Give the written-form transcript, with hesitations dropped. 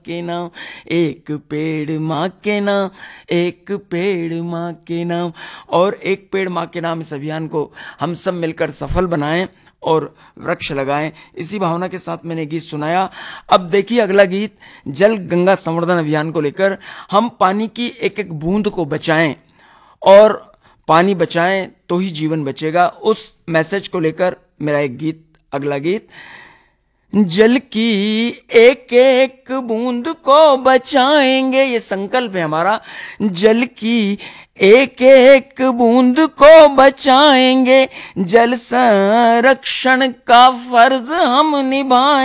के नाम, एक पेड़ माँ के नाम, एक पेड़ माँ के नाम। और एक पेड़ माँ के नाम इस अभियान को हम सब मिलकर सफल बनाएं और वृक्ष लगाएं। इसी भावना के साथ मैंने गीत सुनाया। अब देखिए अगला गीत, जल गंगा संवर्धन अभियान को लेकर हम पानी की एक एक बूंद को बचाएं और पानी बचाएं तो ही जीवन बचेगा। उस मैसेज को लेकर मेरा एक गीत, अगला गीत। जल की एक एक बूंद को बचाएंगे, ये संकल्प है हमारा। जल की एक एक बूंद को बचाएंगे, जल संरक्षण का फर्ज हम निभाएंगे।